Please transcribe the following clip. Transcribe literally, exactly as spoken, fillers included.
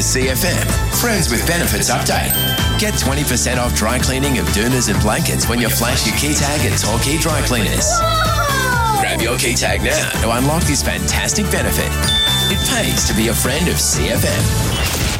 A C F M Friends with Benefits update. Get twenty percent off dry cleaning of doomas and blankets when you flash your key tag at Torquay Dry Cleaners. Whoa! Grab your key tag now to unlock this fantastic benefit. It pays to be a friend of C F M.